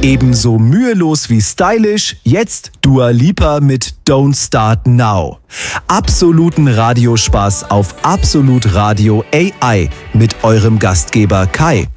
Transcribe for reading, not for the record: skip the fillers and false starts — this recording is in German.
Ebenso mühelos wie stylisch, jetzt Dua Lipa mit Don't Start Now. Absoluten Radiospaß auf Absolut Radio AI mit eurem Gastgeber Kai.